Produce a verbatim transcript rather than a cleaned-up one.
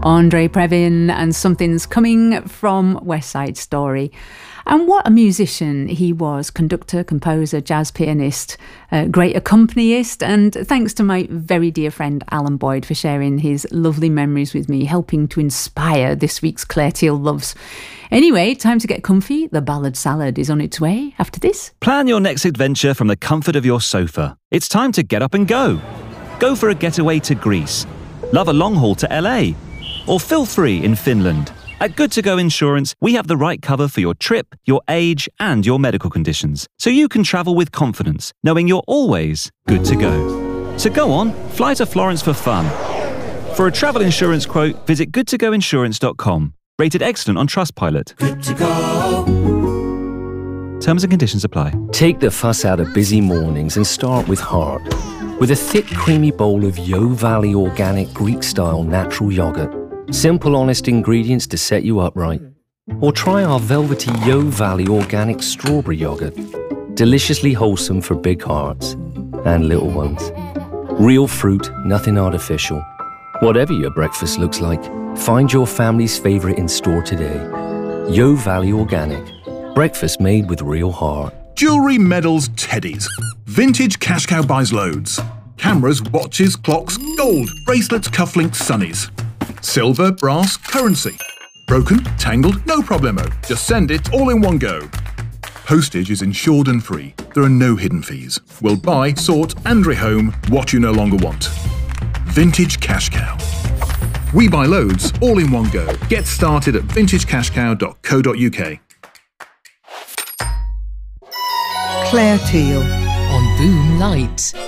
Andre Previn and Something's Coming from West Side Story. And what a musician he was. Conductor, composer, jazz pianist, uh, great accompanist. And thanks to my very dear friend Alan Boyd for sharing his lovely memories with me, helping to inspire this week's Claire Teal Loves. Anyway, time to get comfy. The Ballad Salad is on its way after this. Plan your next adventure from the comfort of your sofa. It's time to get up and go. Go for a getaway to Greece. Love a long haul to L A. Or feel free in Finland. At Good To Go Insurance, we have the right cover for your trip, your age, and your medical conditions, so you can travel with confidence, knowing you're always good to go. So go on, fly to Florence for fun. For a travel insurance quote, visit good to go insurance dot com. Rated excellent on Trustpilot. Good to go. Terms and conditions apply. Take the fuss out of busy mornings and start with heart. With a thick, creamy bowl of Yo Valley organic Greek-style natural yogurt. Simple, honest ingredients to set you up right. Or try our velvety Yo Valley organic strawberry yogurt. Deliciously wholesome for big hearts and little ones. Real fruit, nothing artificial. Whatever your breakfast looks like, find your family's favorite in store today. Yo Valley Organic. Breakfast made with real heart. Jewellery, medals, teddies. Vintage Cash Cow buys loads. Cameras, watches, clocks, gold, bracelets, cufflinks, sunnies. Silver, brass, currency. Broken, tangled, no problemo. Just send it all in one go. Postage is insured and free. There are no hidden fees. We'll buy, sort and rehome what you no longer want. Vintage Cash Cow. We buy loads all in one go. Get started at vintage cash cow dot co dot uk. Claire Teal on Boom Lights.